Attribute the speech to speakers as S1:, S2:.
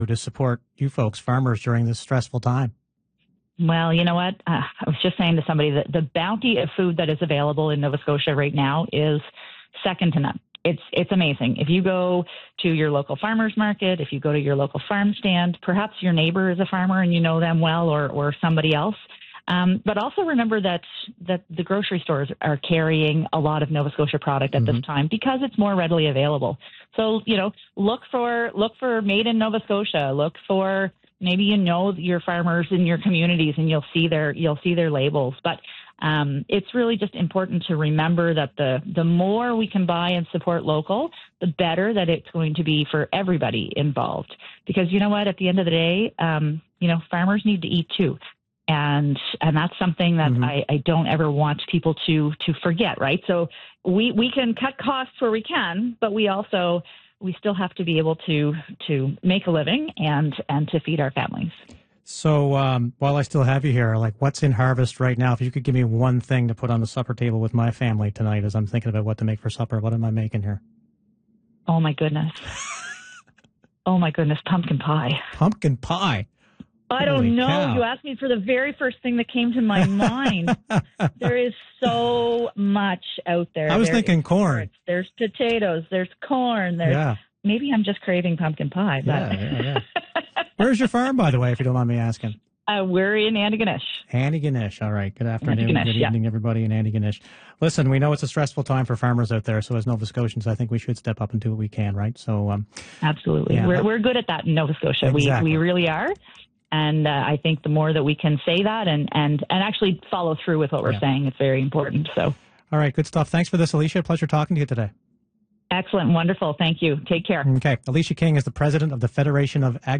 S1: to support you folks, farmers, during this stressful time?
S2: Well, you know what? I was just saying to somebody that the bounty of food that is available in Nova Scotia right now is second to none. It's amazing. If you go to your local farmer's market, if you go to your local farm stand, perhaps your neighbor is a farmer and you know them well, or somebody else. But also remember that the grocery stores are carrying a lot of Nova Scotia product at this time because it's more readily available. So, look for made in Nova Scotia. Look for, maybe your farmers in your communities and you'll see their labels. But it's really just important to remember that the more we can buy and support local, the better that it's going to be for everybody involved. Because you know what, at the end of the day, farmers need to eat too. And that's something that I don't ever want people to forget, right? So we can cut costs where we can, but we still have to be able to make a living and to feed our families.
S1: So while I still have you here, what's in harvest right now? If you could give me one thing to put on the supper table with my family tonight as I'm thinking about what to make for supper, what am I making here?
S2: Oh, my goodness. Pumpkin pie.
S1: Pumpkin pie?
S2: I don't know. Cow. You asked me for the very first thing that came to my mind. There is so much out there.
S1: I was thinking corn.
S2: Carrots, there's potatoes. There's corn. Maybe I'm just craving pumpkin pie. But
S1: yeah. Where's your farm, by the way, if you don't mind me asking?
S2: We're in Antigonish.
S1: Antigonish. All right. Good afternoon. Good evening, everybody in Antigonish. Listen, we know it's a stressful time for farmers out there, so as Nova Scotians, I think we should step up and do what we can, right? So,
S2: absolutely. Yeah. We're good at that in Nova Scotia.
S1: Exactly.
S2: We really are. And I think the more that we can say that and actually follow through with what we're saying, it's very important. So,
S1: all right, good stuff. Thanks for this, Alicia. Pleasure talking to you today.
S2: Excellent. Wonderful. Thank you. Take care.
S1: Okay. Alicia King is the president of the Federation of